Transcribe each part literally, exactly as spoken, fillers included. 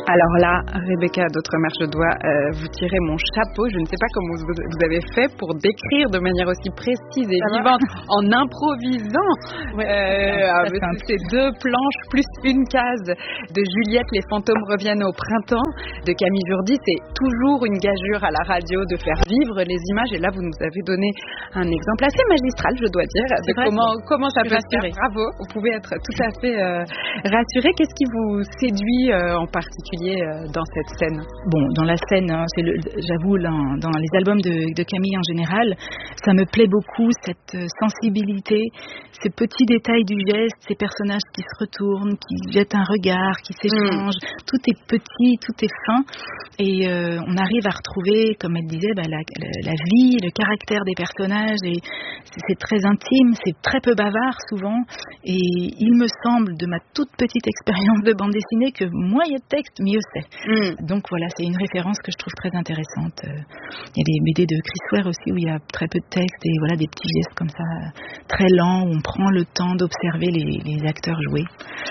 Alors là, Rebecca d'Outremer, je dois euh, vous tirer mon chapeau. Je ne sais pas comment vous, vous avez fait pour décrire de manière aussi précise et Ça vivante va en improvisant ouais, euh, avec ces deux planches plus une case de Juliette, les fantômes reviennent au printemps de Camille Jourdi. C'est toujours une gageure à la radio de faire vivre les images. Et là, vous nous avez donné un exemple assez magistral, je dois dire, de vrai, comment, comment ça peut se faire. rassurée. Bravo, vous pouvez être tout à fait euh, rassuré. Qu'est-ce qui vous séduit euh, en particulier dans cette scène? Bon, dans la scène, hein, c'est le, j'avoue, là, dans les albums de, de Camille en général, ça me plaît beaucoup, cette sensibilité, ces petits détails du geste, ces personnages qui se retournent, qui jettent un regard, qui s'échangent. Mmh. Tout est petit, tout est fin. Et euh, on arrive à retrouver, comme elle disait, bah, la, la, la vie, le caractère des personnages. Et c'est, c'est très intime, c'est très peu bavard souvent. Et il me semble, de ma toute petite expérience de bande dessinée, que moins il y a de texte, mieux c'est. Mmh. Donc voilà, c'est une référence que je trouve très intéressante. Il y a des B D de Chris Ware aussi où il y a très peu de texte et voilà des petits gestes comme ça, très lents, où on prend le temps d'observer les, les acteurs jouer.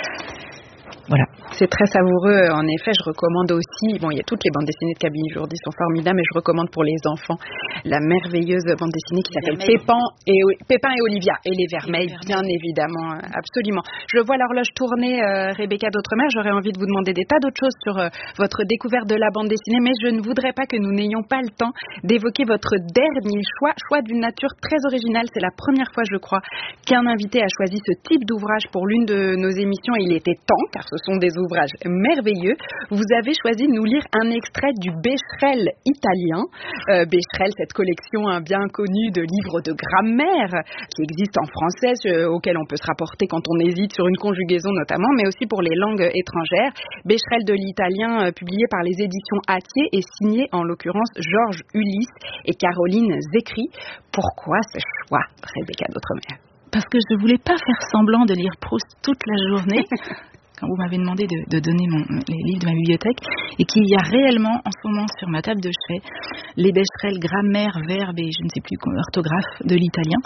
Voilà. C'est très savoureux. En effet, je recommande aussi, bon, il y a toutes les bandes dessinées de Camille Jourdi sont formidables, mais je recommande pour les enfants la merveilleuse bande dessinée qui s'appelle Pépin et, Pépin et Olivia et les Vermeils, bien évidemment, absolument. Je vois l'horloge tourner, euh, Rebecca d'Outremer. J'aurais envie de vous demander des tas d'autres choses sur euh, votre découverte de la bande dessinée, mais je ne voudrais pas que nous n'ayons pas le temps d'évoquer votre dernier choix, choix d'une nature très originale. C'est la première fois, je crois, qu'un invité a choisi ce type d'ouvrage pour l'une de nos émissions. Il était temps, car ce Ce sont des ouvrages merveilleux. Vous avez choisi de nous lire un extrait du Becherel italien. Euh, Becherel, cette collection hein, bien connue de livres de grammaire qui existe en français, euh, auquel on peut se rapporter quand on hésite sur une conjugaison notamment, mais aussi pour les langues étrangères. Becherel de l'italien, euh, publié par les éditions Hatier et signé en l'occurrence Georges Ulysse et Caroline Zecri. Pourquoi ce choix, Rebecca d'Outremer? Parce que je ne voulais pas faire semblant de lire Proust toute la journée. Quand vous m'avez demandé de, de donner mon, les livres de ma bibliothèque, et qu'il y a réellement en ce moment sur ma table de chevet les Becherel grammaire, verbe et je ne sais plus orthographe de l'italien.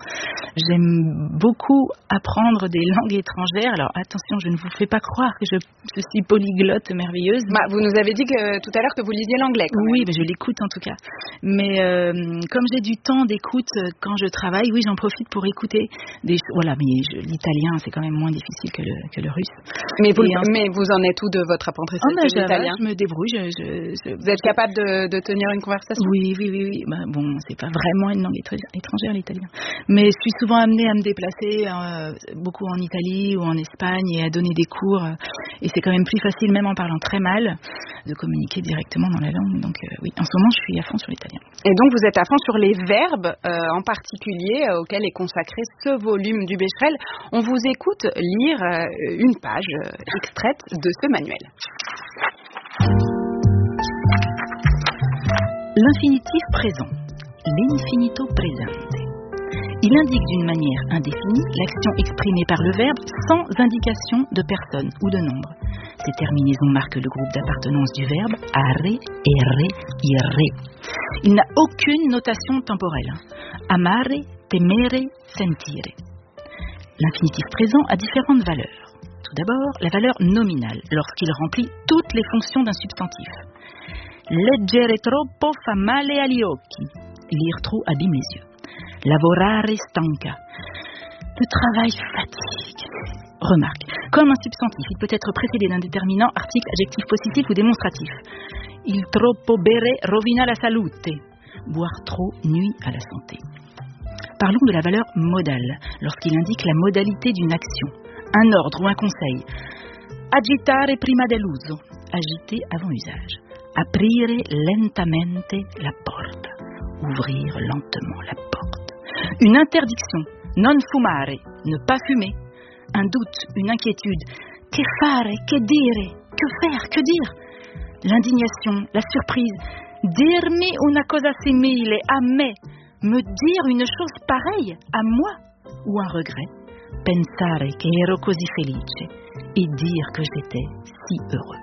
J'aime beaucoup apprendre des langues étrangères. Alors attention, je ne vous fais pas croire que je, je suis polyglotte merveilleuse. Bah, vous nous avez dit que tout à l'heure que vous lisiez l'anglais. Quand oui, même. Mais je l'écoute en tout cas. Mais euh, comme j'ai du temps d'écoute quand je travaille, oui, j'en profite pour écouter des. Voilà, mais je, l'italien, c'est quand même moins difficile que le, que le russe. Mais vous, en... mais vous en êtes où de votre apprentissage oh, de l'italien? Je me débrouille. Je, je, je, vous êtes je... capable de, de tenir une conversation? Oui, oui, oui. oui. Bah, bon, c'est pas vraiment une langue étrangère, l'italien. Mais je suis souvent amenée à me déplacer euh, beaucoup en Italie ou en Espagne et à donner des cours. Euh, et c'est quand même plus facile, même en parlant très mal, de communiquer directement dans la langue. Donc euh, oui, en ce moment, je suis à fond sur l'italien. Et donc, vous êtes à fond sur les verbes euh, en particulier euh, auxquels est consacré ce volume du Becherel. On vous écoute lire euh, une page euh, extraite de ce manuel. L'infinitif présent, l'infinito presente. Il indique d'une manière indéfinie l'action exprimée par le verbe sans indication de personne ou de nombre. Ces terminaisons marquent le groupe d'appartenance du verbe are, ere, ire. Il n'a aucune notation temporelle. Amare, temere, sentire. L'infinitif présent a différentes valeurs. Tout d'abord, la valeur nominale, lorsqu'il remplit toutes les fonctions d'un substantif. Leggere troppo fa male agli occhi. Lire trop abîme les yeux. Lavorare stanca. Le travail fatigue. Remarque, comme un substantif, il peut être précédé d'un déterminant, article, adjectif possessif ou démonstratif. Il troppo bere rovina la salute. Boire trop nuit à la santé. Parlons de la valeur modale, lorsqu'il indique la modalité d'une action, un ordre ou un conseil. Agitare prima dell'uso. Agiter avant usage. Aprire lentamente la porta. Ouvrir lentement la porte. Une interdiction. Non fumare. Ne pas fumer. Un doute, une inquiétude. Que fare, que dire, que faire, que dire. L'indignation, la surprise. Dirmi una cosa simile a me. Me dire une chose pareille à moi. Ou un regret. Pensare che ero così felice. Et dire que j'étais si heureux.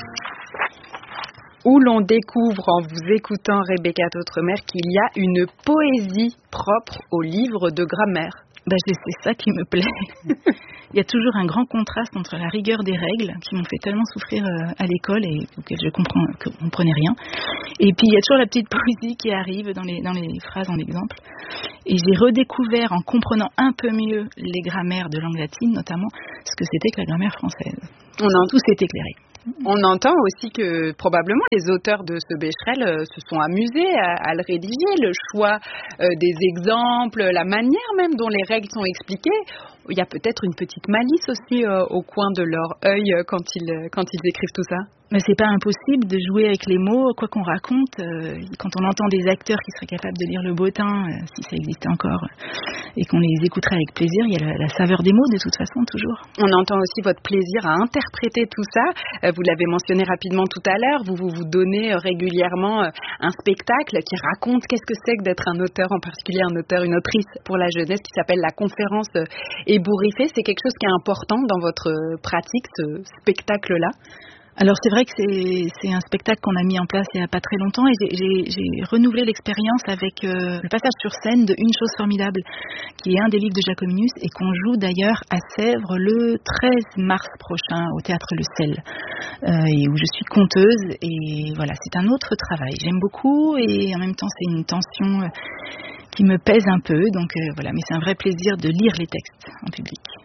Où l'on découvre en vous écoutant Rebecca d'Outremer qu'il y a une poésie propre au livre de grammaire. Ben, c'est ça qui me plaît. il y a toujours un grand contraste entre la rigueur des règles, qui m'ont fait tellement souffrir euh, à l'école et auxquelles je comprends, que je ne comprenais rien. Et puis il y a toujours la petite poésie qui arrive dans les, dans les phrases en exemple. Et j'ai redécouvert, en comprenant un peu mieux les grammaires de langue latine, notamment, ce que c'était que la grammaire française. On en Tout s'est éclairé. On entend aussi que probablement les auteurs de ce Becherel euh, se sont amusés à, à le rédiger, le choix euh, des exemples, la manière même dont les règles sont expliquées. Il y a peut-être une petite malice aussi euh, au coin de leur œil euh, quand ils, quand ils écrivent tout ça. Mais c'est pas impossible de jouer avec les mots, quoi qu'on raconte. Euh, quand on entend des acteurs qui seraient capables de lire le bottin, euh, si ça existait encore, et qu'on les écouterait avec plaisir, il y a la, la saveur des mots de toute façon, toujours. On entend aussi votre plaisir à interpréter tout ça. Euh, vous l'avez mentionné rapidement tout à l'heure, vous vous, vous donnez régulièrement euh, un spectacle qui raconte qu'est-ce que c'est que d'être un auteur, en particulier un auteur, une autrice pour la jeunesse, qui s'appelle la conférence euh, ébouriffée. C'est quelque chose qui est important dans votre pratique, ce spectacle-là? Alors c'est vrai que c'est, c'est un spectacle qu'on a mis en place il n'y a pas très longtemps et j'ai, j'ai, j'ai renouvelé l'expérience avec euh, le passage sur scène de Une chose formidable, qui est un des livres de Jacominus et qu'on joue d'ailleurs à Sèvres le treize mars prochain au Théâtre Le Sel, euh, et où je suis conteuse. Et voilà, c'est un autre travail. J'aime beaucoup et en même temps c'est une tension euh, qui me pèse un peu. Donc euh, voilà, mais c'est un vrai plaisir de lire les textes en public.